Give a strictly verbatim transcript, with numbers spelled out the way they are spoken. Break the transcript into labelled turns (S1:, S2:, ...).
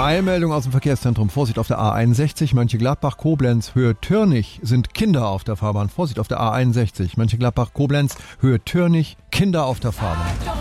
S1: Eilmeldung aus dem Verkehrszentrum. Vorsicht auf der A einundsechzig, Mönchengladbach, Koblenz, Höhe Türnich sind Kinder auf der Fahrbahn. Vorsicht auf der A einundsechzig, Mönchengladbach, Koblenz, Höhe Türnich, Kinder auf der Fahrbahn.